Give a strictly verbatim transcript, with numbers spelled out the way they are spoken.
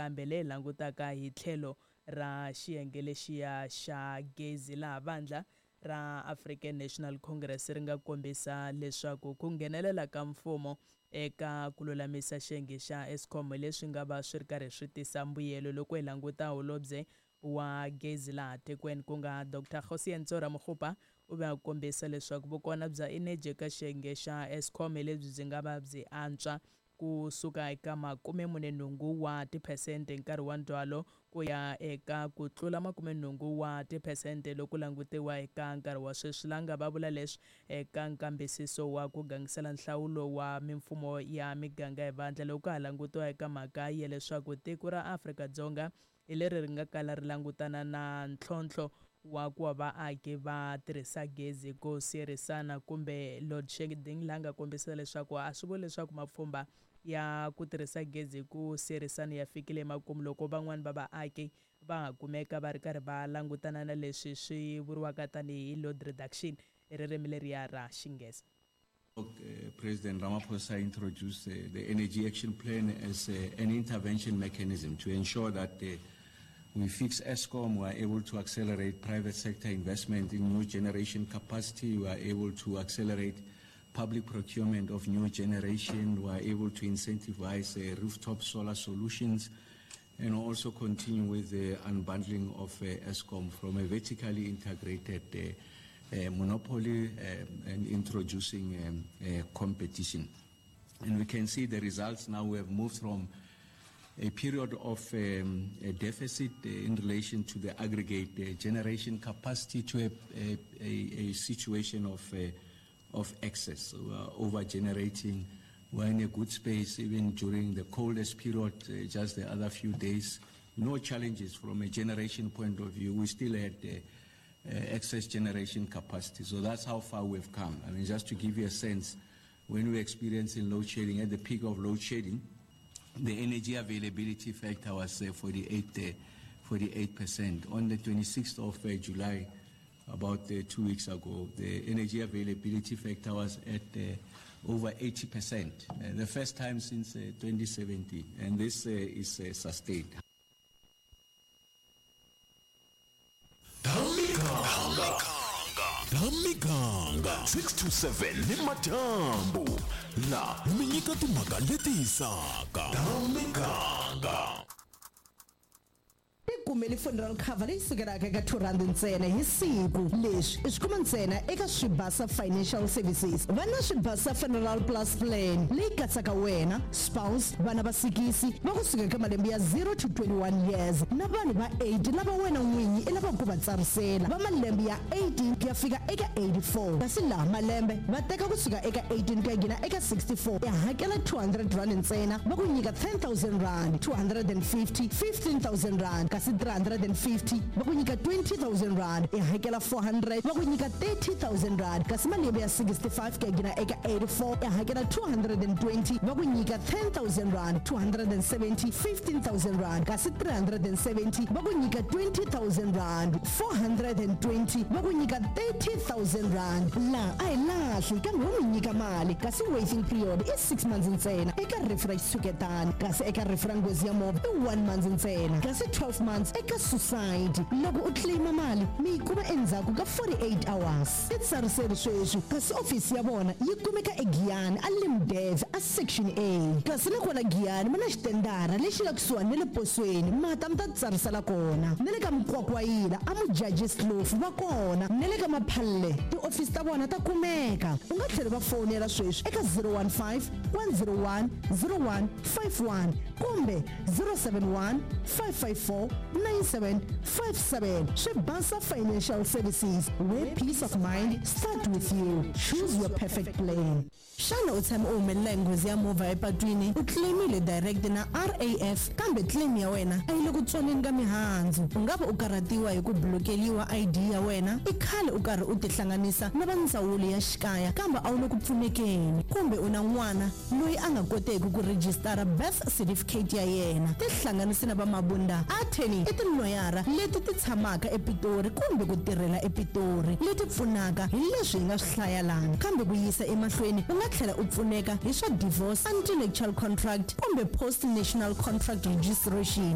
kambe le langutaka hi tlhelo ra xiyenge lexiya xa gezi laha vandla ra African National Congress ri nga kombisa leswaku ku nghenelela ka mfumo eka ku lulamisa xiyenge xa Eskom leswi nga va swi ri karhi swi tisa mbuyelo loko hi languta holobye wa gezi laha tikweni ku nga Doctor Kgosientsho Ntsora Mokgopa u va kombisa leswaku vukona bya energy ka xiyenge xa Eskom lebyi byi nga va byi antswa kusuka eka makume mune nhungu wa tiphesente nkarhi wa ndzwalo ku ya eka ku tlula makume nhungu wa tiphesente loko langutiwa eka nkarhi wa sweswi langa va vula leswi eka nkambisiso wa ku gangisela nhlawulo wa mimfumo ya miganga hi vandla loko ha langutiwa eka mhaka ya leswaku tiko ra Afrika-Dzonga hi leri ri nga kala ri langutana na ntlhontlho wa ku va vaaki va tirhisa gezi ku siyerisana kumbe load shedding langa kombisa leswaku a swi vuli leswaku mapfhumba ya ku tirhisa gezi ku siyerisana ya fikile emakumu loko van'wani va vaaki va ha kumeka va ri karhi va langutana na leswi swi vuriwaka tanihi load reduction hi ririmi leriya ra Xinghezi. Okay, President Ramaphosa introduced uh, the Energy Action Plan as uh, an intervention mechanism to ensure that uh, we fix Eskom, we are able to accelerate private sector investment in new generation capacity, we are able to accelerate public procurement of new generation, we are able to incentivize uh, rooftop solar solutions, and also continue with the unbundling of uh, Eskom from a vertically integrated uh, uh, monopoly uh, and introducing um, uh, competition. And we can see the results now. We have moved from a period of um, a deficit uh, in relation to the aggregate uh, generation capacity to a, a, a, a situation of, uh, of excess. So we are over-generating. We're in a good space even during the coldest period, uh, just the other few days. No challenges from a generation point of view. We still had uh, uh, excess generation capacity. So that's how far we've come. I mean, just to give you a sense, when we're experiencing load shedding, at the peak of load shedding, the energy availability factor was uh, forty-eight percent. On the twenty-sixth of uh, July, about uh, two weeks ago, the energy availability factor was at uh, over eighty percent. Uh, the first time since uh, twenty seventeen, and this uh, is uh, sustained. Damiganga six to seven Nimatambu La Minyika Timaka Letisaka Damiganga kumeli funeral cover leyi sukelaka eka two rand ntsena hi siku leswi i swi kuma ntsena eka Swibasa Financial Services va na Swibasa Funeral Plus Plan leyi katsaka wena spouse vana va sikisi va kusuka eka malembe ya zero to twenty-one years na vanhu va eighty lava wena n'winyi i lava ku va tsarisela va malembe ya eighteen ku ya fika eka eighty-four kasi laha malembe va teka kusuka eka eighteen ku ya gina eka sixty-four ya hakela two hundred rand ntsena va ku nyika ten thousand rand, two hundred fifty, fifteen thousand rand kasi three hundred fifty va ku nyika twenty thousand rand i hakela four hundred va ku nyika thirty thousand rand kasi malembe ya sixty-five ku ya gina eka eighty-four i hakela two hundred twenty va ku nyika ten thousand rand, two hundred seventy, fifteen thousand rand kasi three hundred seventy va ku nyika twenty thousand rand, four hundred twenty va ku nyika thirty thousand rand la a hi lahli kambe va n'wi nyika mali kasi waiting period i six months ntsena eka refresh suketani kasi eka refresh ngozi ya movha i one month ntsena kasi twelve months eka suicide loko u claima mali mi kuma endzhaku ka forty-eight hours i tsariseli sweswi kasi office ya vona yi kumeka eGiyani a Limdev a section A kasi na kona Giyani mana xitendara lexi la kusuhani na le posweni mata mi ta tsarisela kona na le ka Mkwakwayila a Mujaji Slofu va kona na le ka Maphalle ti-office ta vona ta kumeka u nga tlhela va fonela sweswi eka zero one five, one zero one, zero one five one kumbe zero seven one, five five four, nine seven five seven. Swibasa Financial Services, where peace of mind starts with you. Choose your perfect plan. Shana utshama uhumelela nghozi ya movha epatwini u claimile direct na R A F kambe claim ya wena a yi le ku tsoneni ka mihandzu u nga va u karhatiwa hi ku blokeliwa I D ya wena i khale u karhi u tihlanganisa na va ndzawulo ya xikaya kambe a wu le ku pfunekeni kumbe u na n'wana loyi a nga koteki ku rejistara birth certificate ya yena tihlanganisi na va mabunda attorney i tiloyara leti ti tshamaka ePitori kumbe ku tirhela ePitori leti pfunaka hi leswi hi nga swi hlaya lana kambe ku yisa emahlweni u nga tlhela u pfuneka hi swa divorce, intellectual contract kumbe post national contract registration.